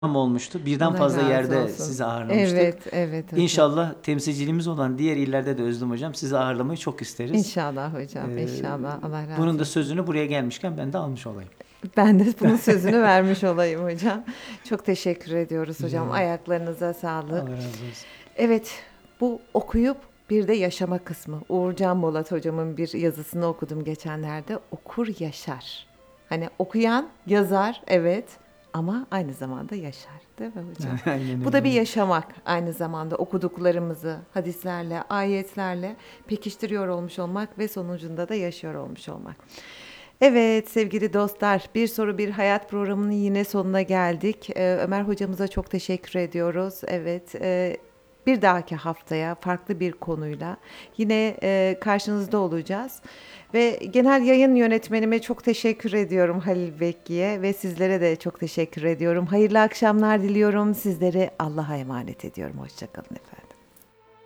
olmuştu. Birden Allah fazla razı yerde olsun. sizi ağırlamıştık. Evet, evet hocam. İnşallah temsilciliğimiz olan diğer illerde de Özlem Hocam sizi ağırlamayı çok isteriz. İnşallah hocam, Ee, inşallah. Allah Bunun razı da olsun. sözünü buraya gelmişken ben de almış olayım. Ben de bunun sözünü vermiş olayım hocam. Çok teşekkür ediyoruz Rica hocam. ederim. Ayaklarınıza sağlık. Allah razı olsun. Evet, bu okuyup bir de yaşama kısmı. Uğurcan Bolat hocamın bir yazısını okudum geçenlerde. Okur yaşar. Hani okuyan yazar, evet, ama aynı zamanda yaşar, değil mi hocam? Aynen Bu da öyle. bir yaşamak, aynı zamanda okuduklarımızı hadislerle, ayetlerle pekiştiriyor olmuş olmak ve sonucunda da yaşıyor olmuş olmak. Evet sevgili dostlar, bir soru bir hayat programının yine sonuna geldik. Ömer hocamıza çok teşekkür ediyoruz. Evet, bir dahaki haftaya farklı bir konuyla yine karşınızda olacağız. Ve genel yayın yönetmenime çok teşekkür ediyorum, Halil Bekki'ye, ve sizlere de çok teşekkür ediyorum. Hayırlı akşamlar diliyorum. Sizleri Allah'a emanet ediyorum. Hoşça kalın efendim.